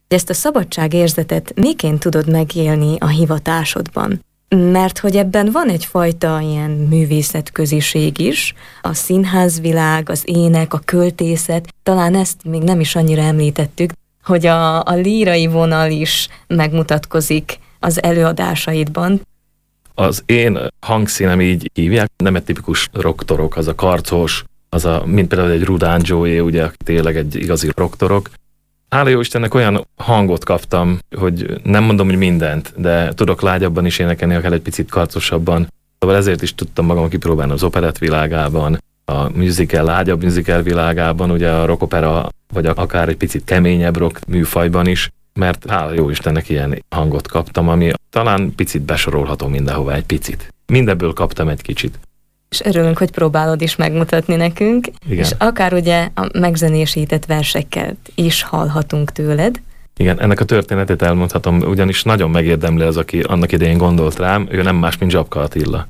Ezt a szabadságérzetet miként tudod megélni a hivatásodban? Mert hogy ebben van egyfajta ilyen művészetköziség is, a színházvilág, az ének, a költészet, talán ezt még nem is annyira említettük, hogy a lírai vonal is megmutatkozik az előadásaidban. Az én hangszínem így hívják, nem egy tipikus rocktorok, az a karcos, mint például egy Rudán Joey, ugye tényleg egy igazi rocktorok. Hála jó Istennek olyan hangot kaptam, hogy nem mondom, hogy mindent, de tudok lágyabban is énekelni, akár egy picit karcosabban. Szóval ezért is tudtam magam kipróbálni az operett világában, a musical, lágyabb musical világában, ugye a rockopera, vagy akár egy picit keményebb rock műfajban is, mert hála jó Istennek ilyen hangot kaptam, ami talán picit besorolható mindenhova, egy picit. Mindebből kaptam egy kicsit. És örülünk, hogy próbálod is megmutatni nekünk, igen. És akár ugye a megzenésített verseket is hallhatunk tőled. Igen, ennek a történetét elmondhatom, ugyanis nagyon megérdemli az, aki annak idején gondolt rám, ő nem más, mint Zsapka Attila.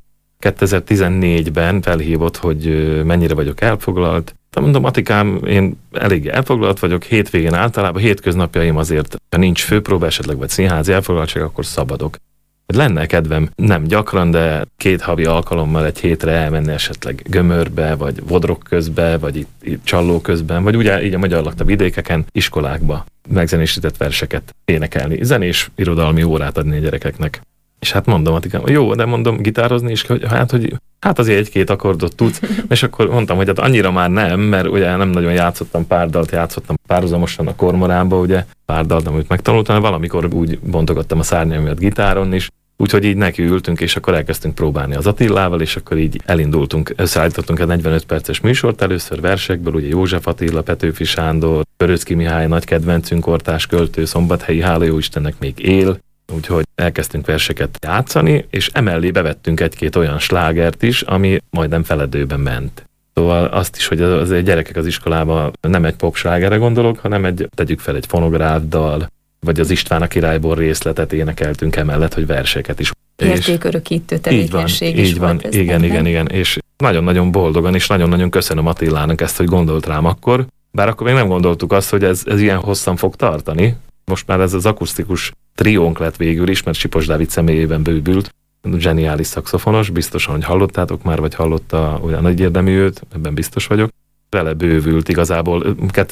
2014-ben felhívott, hogy mennyire vagyok elfoglalt. Mondom, Atikám, én elég elfoglalt vagyok, hétvégén általában, hétköznapjaim azért, ha nincs főpróba esetleg, vagy színházi elfoglaltság, akkor szabadok. Lenne kedvem nem gyakran, de 2 havi alkalommal egy hétre elmenni esetleg Gömörbe, vagy Vodrok közbe, vagy itt Csalló közben, vagy ugye így a magyar lakta vidékeken, iskolákba megzenésített verseket énekelni, zenés irodalmi órát adni a gyerekeknek. És hát mondom, Atikám, jó, de mondom, gitározni is, hogy hát azért 1-2 akkordot tudsz, és akkor mondtam, hogy hát annyira már nem, mert ugye nem nagyon játszottam pár dalt, játszottam párhuzamosan a kormoránba, ugye pár dalt, amit megtanultam, valamikor úgy bontogattam a szárnyaimat gitáron is, úgyhogy így nekiültünk, és akkor elkezdtünk próbálni az Attilával, és akkor így elindultunk, összeállítottunk egy 45 perces műsort először versekből, ugye József Attila, Petőfi Sándor, Pöröczky Mihály, nagy kedvencünk, kortárs költő, Szombathelyi, hála jó Istennek még él, úgyhogy elkezdtünk verseket játszani, és emellé bevettünk 1-2 olyan slágert is, ami majdnem feledőben ment. Szóval azt is, hogy az gyerekek az iskolában nem egy popslágerre gondolok, hanem tegyük fel egy fonográf dal, vagy az István a királyból részletet énekeltünk emellett, hogy verseket is. Értékörökítő tevékenység is volt ez. Igen, és nagyon-nagyon boldogan, és nagyon-nagyon köszönöm Attilának ezt, hogy gondolt rám akkor, bár akkor még nem gondoltuk azt, hogy ez ilyen hosszan fog tartani. Most már ez az akusztikus triónk lett végül is, mert Sipos Dávid személyében bővült, zseniális szaxofonos, biztosan, hogy hallottátok már, vagy hallotta olyan nagy érdemű őt, ebben biztos vagyok. Vele bővült igazából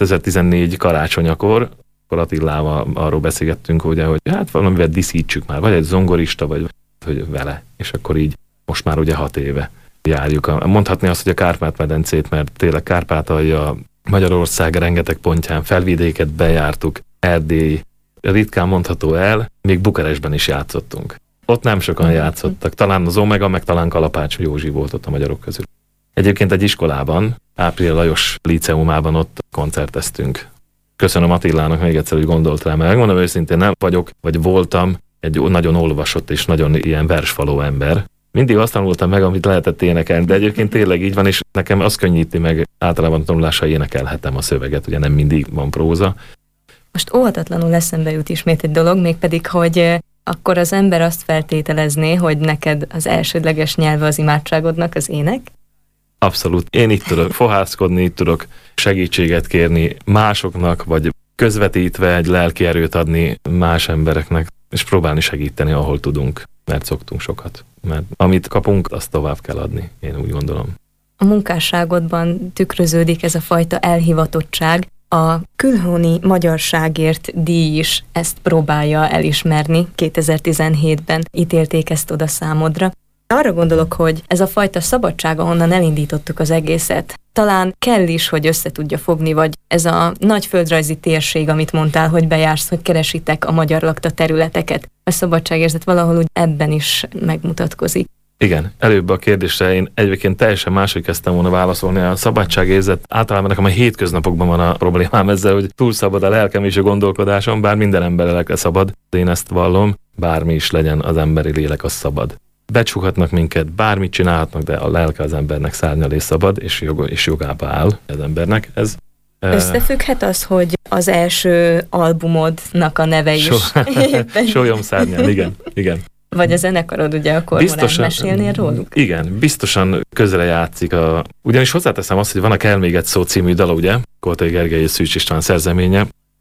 2014 karácsonyakor, akkor Attilával arról beszélgettünk, ugye, hogy hát valamivel díszítsük már, vagy egy zongorista, vagy hogy vele, és akkor így most már ugye 6 éve járjuk. Mondhatni azt, hogy a Kárpát-medencét, mert tényleg Kárpátalja, Magyarország rengeteg pontján, felvidéket bejártuk, Erdély, ritkán mondható el, még Bukarestben is játszottunk. Ott nem sokan játszottak, talán az Omega, meg talán Kalapács Józsi volt ott a magyarok közül. Egyébként egy iskolában, Ápriel Lajos Líceumában ott koncerteztünk. Köszönöm Attilának még egyszer, hogy gondolt rám, mert megmondom őszintén, nem vagyok, vagy voltam egy nagyon olvasott és nagyon ilyen versfaló ember. Mindig azt tanultam meg, amit lehetett énekelni, de egyébként tényleg így van, és nekem az könnyíti meg, általában a tanulással énekelhetem a szöveget, ugye nem mindig van próza. Most óhatatlanul eszembe jut ismét egy dolog, mégpedig, hogy akkor az ember azt feltételezné, hogy neked az elsődleges nyelve az imádságodnak az ének? Abszolút. Én itt tudok fohászkodni, itt tudok segítséget kérni másoknak, vagy közvetítve egy lelki erőt adni más embereknek, és próbálni segíteni, ahol tudunk, mert szoktunk sokat. Mert amit kapunk, azt tovább kell adni, én úgy gondolom. A munkásságodban tükröződik ez a fajta elhivatottság. A Külhoni Magyarságért díj is ezt próbálja elismerni. 2017-ben ítélték ezt oda számodra. Arra gondolok, hogy ez a fajta szabadság, ahonnan elindítottuk az egészet, talán kell is, hogy össze tudja fogni, vagy ez a nagy földrajzi térség, amit mondtál, hogy bejársz, hogy keresitek a magyar lakta területeket. A szabadságérzet valahol úgy ebben is megmutatkozik. Igen, előbb a kérdésre én egyébként teljesen máshogy kezdtem volna válaszolni. A szabadságérzet általában nekem a hétköznapokban van a problémám ezzel, hogy túl szabad a lelkem és a gondolkodásom, bár minden ember lelke szabad. Én ezt vallom, bármi is legyen, az emberi lélek az szabad. Becsukhatnak minket, bármit csinálhatnak, de a lelke az embernek szárnyal és szabad, és jogába áll az embernek. Ez összefügghet az, hogy az első albumodnak a neve is Sólyom szárnyán, igen. Vagy a zenekarod, ugye, a Kormorán, mesélnél róluk? Igen, biztosan közre játszik. Ugyanis hozzáteszem azt, hogy van a Kell még egy szó című dala, ugye? Koltai Gergely és Szűcs István szerzeménye,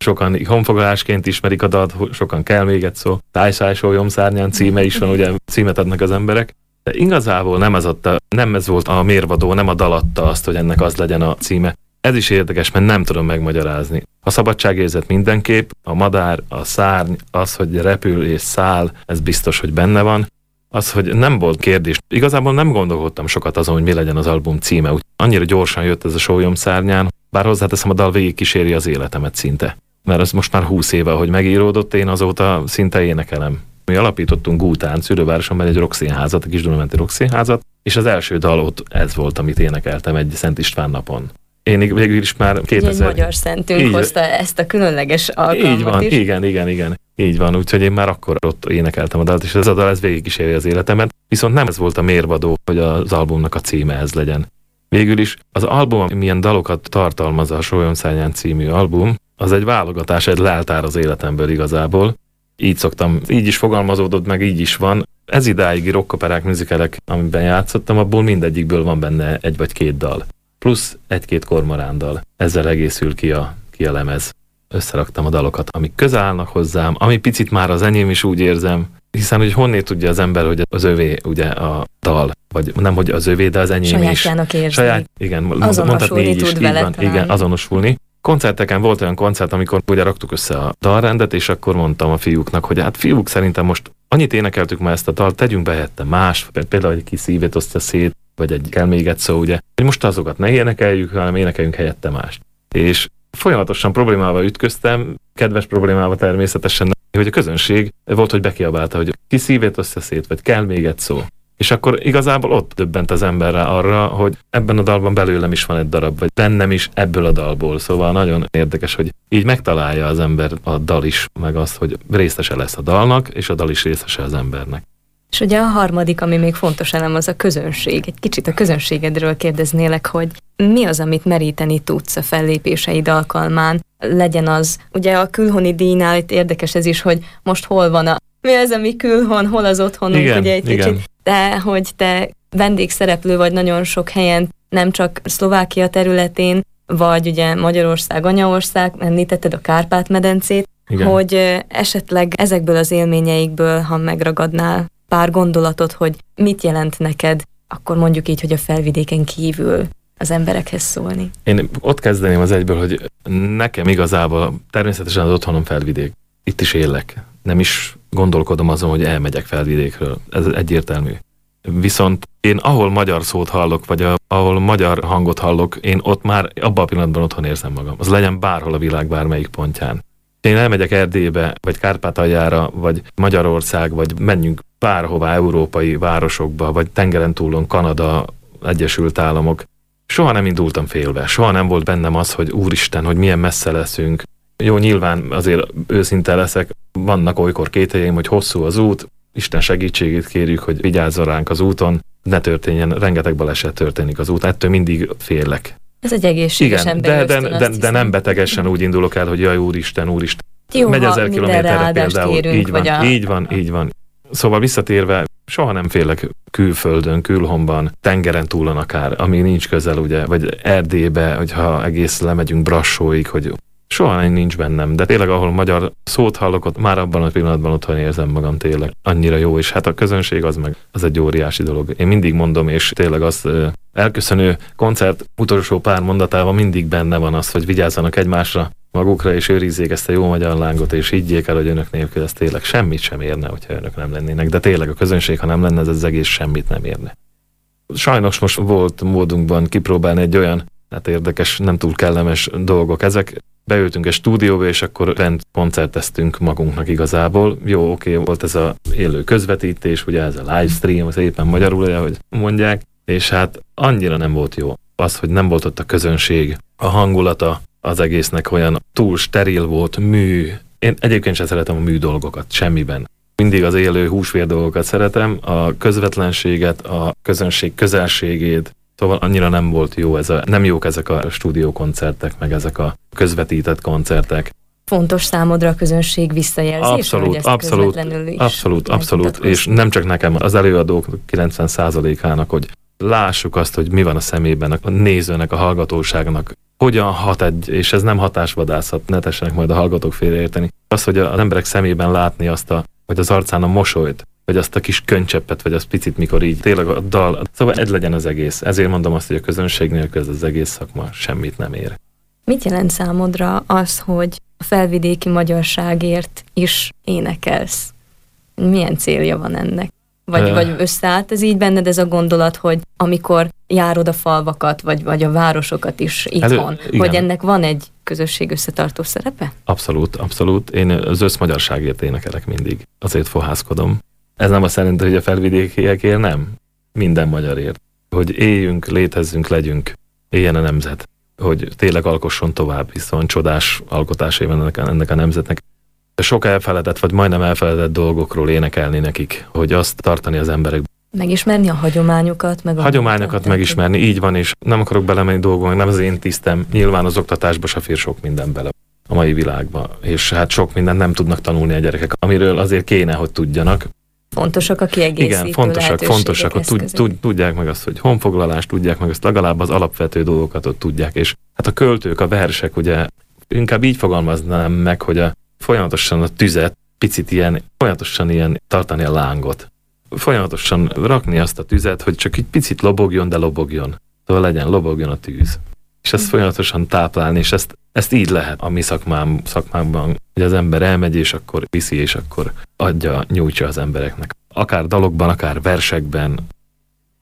Sokan honfoglalásként ismerik a dalt, sokan Kell még egy szó. Tájszáj sólyomszárnyán címe is van, ugye címet adnak az emberek. De igazából nem ez volt a mérvadó, nem a dal adta azt, hogy ennek az legyen a címe. Ez is érdekes, mert nem tudom megmagyarázni. A szabadságérzet mindenképp, a madár, a szárny, az, hogy repül és száll, ez biztos, hogy benne van. Az, hogy nem volt kérdés. Igazából nem gondolkodtam sokat azon, hogy mi legyen az album címe. Úgy annyira gyorsan jött ez a sólyomszárnyán, bár hozzáteszem, a dal végig kíséri az életemet szinte. Mert ez most már 20 éve, hogy megíródott, én azóta szinte énekelem. Mi alapítottunk Gútán, Szülővárosonban egy rockszínházat, a Kisdunamenti rockszínházat, és az első dal ott ez volt, amit énekeltem egy Szent István napon. Én végül is már 2000... Egy magyar szentünk hozta ezt a különleges alkalmat így van, is. Igen. Így van, úgyhogy én már akkor ott énekeltem a dalt, és ez a dal végig kíséri az életemet, viszont nem ez volt a mérvadó, hogy az albumnak a címe ez legyen. Végül is az album, milyen dalokat tartalmaz, a Sólyomszárnyán című album, az egy válogatás, egy leltár az életemből igazából. Így is fogalmazódott, meg így is van. Ez idáigi rockoperák, musicalek, amiben játszottam, abból mindegyikből van benne egy vagy két dal. Plusz egy-két kormorándal. Ezzel egészül ki a lemez. Összeraktam a dalokat, amik közel állnak hozzám, ami picit már az enyém is úgy érzem, hiszen hogy honnét tudja az ember, hogy az övé ugye a dal, vagy nem, hogy az övé, de az enyém is. Sajátjának érzi. Igen, mondhatni így is, így van, igen, azonosulni. Koncerteken volt olyan koncert, amikor ugye raktuk össze a dalrendet, és akkor mondtam a fiúknak, hogy hát fiúk, szerintem most annyit énekeltük már ezt a dalt, tegyünk be helyette más, például egy Ki szívét osztja szét, vagy egy Kell még egy szó, ugye, hogy most azokat ne énekeljük, hanem énekeljünk helyette mást. És folyamatosan problémával ütköztem, kedves problémával természetesen, hogy a közönség volt, hogy bekiabálta, hogy Ki szívét osztja szét, vagy Kell még egy szó. És akkor igazából ott döbbent az emberre arra, hogy ebben a dalban belőlem is van egy darab, vagy bennem is ebből a dalból. Szóval nagyon érdekes, hogy így megtalálja az ember a dal is, meg azt, hogy részese lesz a dalnak, és a dal is részese az embernek. És ugye a harmadik, ami még fontos elem, az a közönség. Egy kicsit a közönségedről kérdeznélek, hogy mi az, amit meríteni tudsz a fellépéseid alkalmán? Legyen az, ugye a külhoni díjnál itt érdekes ez is, hogy most hol van mi az, ami külhon, hol az otthonunk, igen, ugye egy igen. kicsit. De hogy te vendégszereplő vagy nagyon sok helyen, nem csak Szlovákia területén, vagy ugye Magyarország, anyaország, említetted a Kárpát-medencét, igen. Hogy esetleg ezekből az élményeikből, ha megragadnál pár gondolatot, hogy mit jelent neked, akkor mondjuk így, hogy a felvidéken kívül az emberekhez szólni. Én ott kezdeném az egyből, hogy nekem igazából természetesen az otthonom Felvidék. Itt is élek. Nem is gondolkodom azon, hogy elmegyek Felvidékről. Ez egyértelmű. Viszont én ahol magyar szót hallok, vagy ahol magyar hangot hallok, én ott már abban a pillanatban otthon érzem magam. Az legyen bárhol a világ bármelyik pontján. Én elmegyek Erdélybe, vagy Kárpátaljára, vagy Magyarország, vagy menjünk bárhová, európai városokba, vagy tengeren túlon, Kanada, Egyesült Államok. Soha nem indultam félve, soha nem volt bennem az, hogy úristen, hogy milyen messze leszünk. Jó, nyilván azért őszinte leszek, vannak olykor kételjeim, hogy hosszú az út, Isten segítségét kérjük, hogy vigyázzon ránk az úton, ne történjen, rengeteg baleset történik az úton, ettől mindig félek. Ez egy egészséges ember. De nem betegesen úgy indulok el, hogy jaj, úristen. Jó, megy 1000 kilométerre például. Kérünk, így van. Szóval visszatérve, soha nem félek külföldön, külhomban, tengeren túlon akár, ami nincs közel, ugye, vagy Erdélybe, hogyha egész lemegyünk Brassóig, hogy soha nincs bennem, de tényleg ahol magyar szót hallok, ott már abban a pillanatban otthon érzem magam tényleg. Annyira jó, és hát a közönség az egy óriási dolog. Én mindig mondom, és tényleg az elköszönő koncert utolsó pár mondatában mindig benne van az, hogy vigyázzanak egymásra, magukra, és őrizzék ezt a jó magyar lángot, és higgyék el, hogy önök nélkül ez tényleg semmit sem érne, hogyha önök nem lennének. De tényleg a közönség, ha nem lenne, ez az egész semmit nem érne. Sajnos most volt módunkban kipróbálni egy olyan, hát érdekes, nem túl kellemes dolgok ezek. Beültünk egy stúdióba, és akkor koncerteztünk magunknak igazából. Jó, oké, volt ez a élő közvetítés, ugye ez a livestream, az éppen magyarul, ahogy mondják, és hát annyira nem volt jó az, hogy nem volt ott a közönség, a hangulata az egésznek olyan túl steril volt, mű. Én egyébként sem szeretem a mű dolgokat, semmiben. Mindig az élő húsvér dolgokat szeretem, a közvetlenséget, a közönség közelségét, szóval annyira nem volt jó nem jók ezek a stúdiókoncertek, meg ezek a közvetített koncertek. Fontos számodra a közönség visszajelzése? Abszolút. És nem csak nekem, az előadók 90%-ának, hogy lássuk azt, hogy mi van a szemében a nézőnek, a hallgatóságnak, hogyan hat és ez nem hatásvadászat, ne tessenek majd a hallgatók félreérteni. Az, hogy az emberek szemében látni vagy az arcán a mosolyt, vagy azt a kis könycseppet, vagy azt picit, mikor így tényleg a dal. Szóval ez legyen az egész. Ezért mondom azt, hogy a közönség nélkül ez az egész szakma semmit nem ér. Mit jelent számodra az, hogy a felvidéki magyarságért is énekelsz? Milyen célja van ennek? Vagy összeállt ez így benned ez a gondolat, hogy amikor járod a falvakat, vagy a városokat is itthon, hogy ennek van egy közösség összetartó szerepe? Abszolút, abszolút. Én az összmagyarságért énekelek mindig. Azért fohászkodom. Ez nem azt jelenti, hogy a felvidékiekért nem. Minden magyarért. Hogy éljünk, létezzünk, legyünk. Éljen a nemzet. Hogy tényleg alkosson tovább, hiszen csodás alkotásai van ennek a nemzetnek. Sok elfeledett, vagy majdnem elfeledett dolgokról énekelni nekik, hogy azt tartani az emberek. Megismerni a hagyományokat, megismerni, így van, és nem akarok belemenni dolgokba, nem az én tisztem. Nyilván az oktatásba se fér sok minden bele a mai világban, és hát sok mindent nem tudnak tanulni a gyerekek, amiről azért kéne, hogy tudjanak. Fontosak a kiegészítő. Igen, fontosak, hogy tudják meg azt, hogy honfoglalást, tudják meg azt, legalább az alapvető dolgokat ott tudják, és hát a költők, a versek, ugye inkább így fogalmaznám meg, hogy folyamatosan a tüzet, picit folyamatosan ilyen tartani a lángot. Folyamatosan rakni azt a tüzet, hogy csak egy picit lobogjon, de lobogjon. Szóval lobogjon a tűz. És ezt folyamatosan táplálni, és ezt így lehet a mi szakmánkban, hogy az ember elmegy, és akkor viszi, és akkor adja, nyújtja az embereknek. Akár dalokban, akár versekben,